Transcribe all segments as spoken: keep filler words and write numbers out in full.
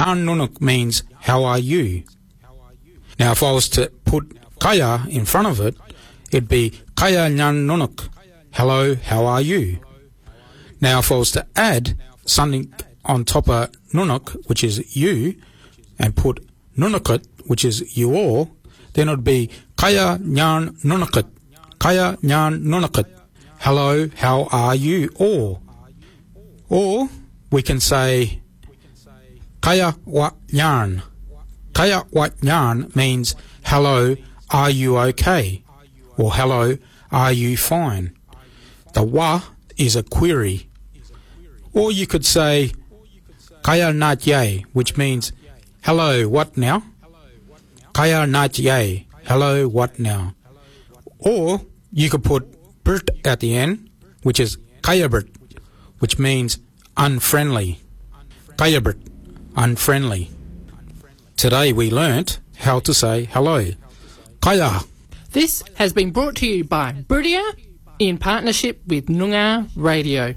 Yan Nunuk means how are you? Now if I was to put Kaya in front of it, it'd be Kaya Yan Nunuk. Hello, how are you? Now if I was to add something on top of Nunuk, which is you, and put Nunukut, which is you all, then it would be Kaya Nyan Nunukut. Kaya Nyan Nunukut. Hello, how are you all? Or we can say Kaya Wat Nyan. Kaya Wat Nyan means hello, are you okay? Or hello, are you fine? The wa is a query. Or you could say Kaya Nat Ye, which means hello, what now? Kaya Nat Ye, hello, what now? Or you could put Bert at the end, which is Kaya Bert, which means unfriendly. Kaya Bert, unfriendly. Today we learnt how to say hello. Kaya. This has been brought to you by Boodia in partnership with Noongar Radio.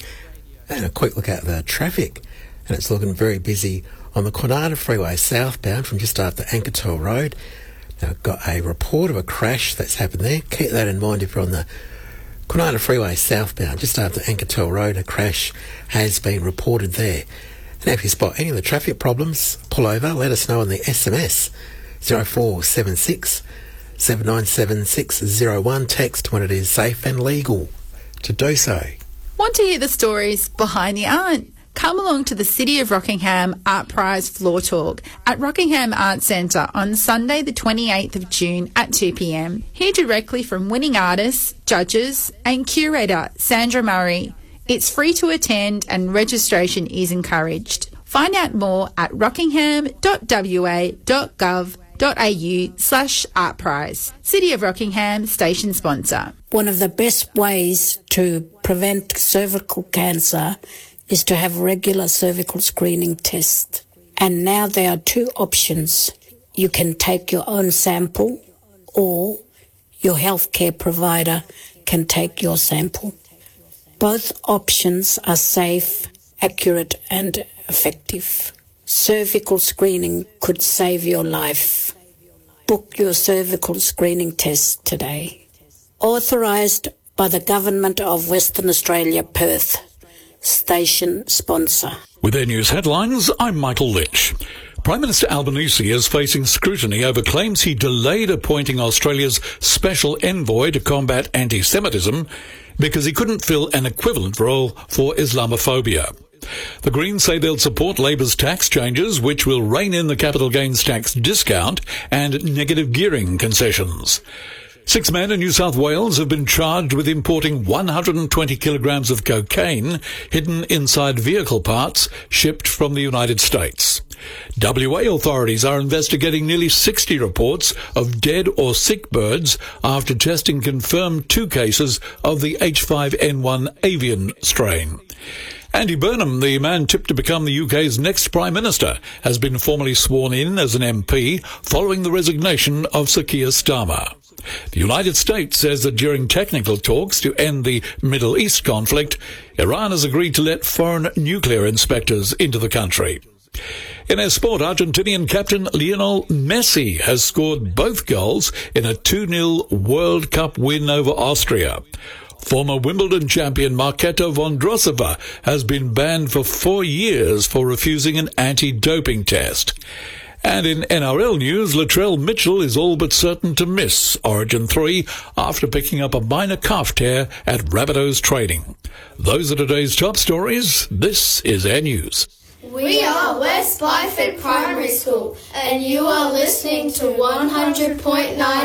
And a quick look at the traffic. And it's looking very busy on the Kwinana Freeway southbound from just after Ankertel Road. Now, I've got a report of a crash that's happened there. Keep that in mind if you're on the Kwinana Freeway southbound, just after Ankertel Road. A crash has been reported there. And if you spot any of the traffic problems, pull over, let us know on the S M S zero four seven six, seven nine seven six zero one. Text when it is safe and legal to do so. Want to hear the stories behind the art? Come along to the City of Rockingham Art Prize Floor Talk at Rockingham Arts Centre on Sunday the twenty-eighth of June at two p m. Hear directly from winning artists, judges and curator Sandra Murray. It's free to attend and registration is encouraged. Find out more at rockingham dot w a dot gov dot a u slash art prize. City of Rockingham station sponsor. One of the best ways to prevent cervical cancer is to have regular cervical screening tests. And now there are two options. You can take your own sample or your healthcare provider can take your sample. Both options are safe, accurate and effective. Cervical screening could save your life. Book your cervical screening test today. Authorised by the Government of Western Australia, Perth. Station sponsor. With their news headlines, I'm Michael Lynch. Prime Minister Albanese is facing scrutiny over claims he delayed appointing Australia's special envoy to combat anti-Semitism because he couldn't fill an equivalent role for Islamophobia. The Greens say they'll support Labor's tax changes, which will rein in the capital gains tax discount and negative gearing concessions. Six men in New South Wales have been charged with importing one hundred twenty kilograms of cocaine hidden inside vehicle parts shipped from the United States. W A authorities are investigating nearly sixty reports of dead or sick birds after testing confirmed two cases of the H five N one avian strain. Andy Burnham, the man tipped to become the U K's next Prime Minister, has been formally sworn in as an M P following the resignation of Sir Keir Starmer. The United States says that during technical talks to end the Middle East conflict, Iran has agreed to let foreign nuclear inspectors into the country. In our sport, Argentinian captain Lionel Messi has scored both goals in a two nil World Cup win over Austria. Former Wimbledon champion Marketa Vondrousova has been banned for four years for refusing an anti-doping test. And in N R L news, Latrell Mitchell is all but certain to miss Origin three after picking up a minor calf tear at Rabbitohs training. Those are today's top stories. This is Air News. We are West Byford Primary School, and you are listening to one hundred point nine